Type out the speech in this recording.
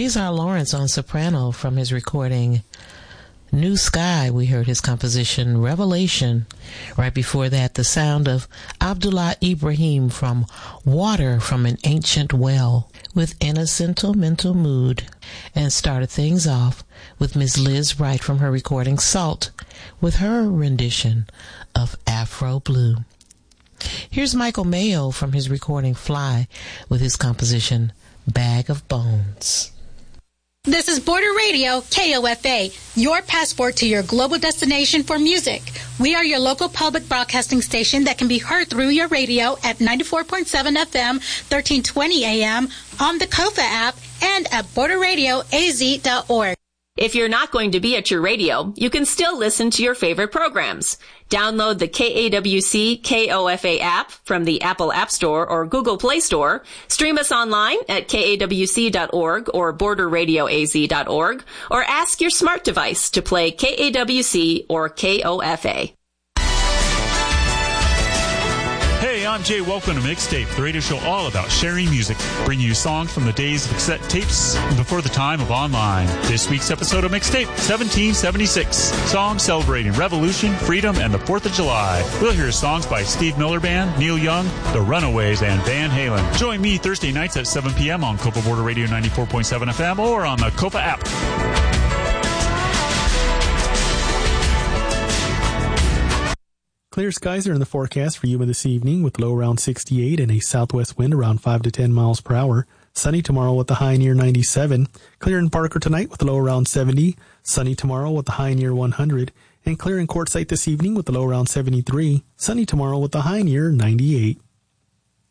Cesar Lawrence on soprano from his recording New Sky. We heard his composition Revelation. Right before that, the sound of Abdullah Ibrahim from Water from an Ancient Well with In a Sentimental Mood. And started things off with Ms. Liz Wright from her recording Salt with her rendition of Afro Blue. Here's Michael Mayo from his recording Fly with his composition Bag of Bones. This is Border Radio, KOFA, your passport to your global destination for music. We are your local public broadcasting station that can be heard through your radio at 94.7 FM, 1320 AM, on the KOFA app, and at borderradioaz.org. If you're not going to be at your radio, you can still listen to your favorite programs. Download the KAWC KOFA app from the Apple App Store or Google Play Store. Stream us online at kawc.org or borderradioaz.org, or ask your smart device to play KAWC or KOFA. Hey, I'm Jay. Welcome to Mixtape, the radio show all about sharing music, bringing you songs from the days of cassette tapes before the time of online. This week's episode of Mixtape, 1776, songs celebrating revolution, freedom, and the 4th of July. We'll hear songs by Steve Miller Band, Neil Young, The Runaways, and Van Halen. Join me Thursday nights at 7 p.m. on Copa Border Radio 94.7 FM or on the Copa app. Clear skies are in the forecast for Yuma this evening with low around 68 and a southwest wind around 5 to 10 miles per hour. Sunny tomorrow with the high near 97. Clear in Parker tonight with the low around 70. Sunny tomorrow with the high near 100. And clear in Quartzsite this evening with the low around 73. Sunny tomorrow with the high near 98.